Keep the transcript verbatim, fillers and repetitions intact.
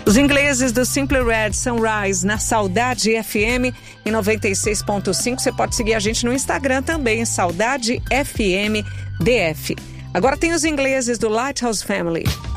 Os ingleses do Simply Red Sunrise na Saudade F M em noventa e seis ponto cinco. Você pode seguir a gente no Instagram também, Saudade F M D F. Agora tem os ingleses do Lighthouse Family.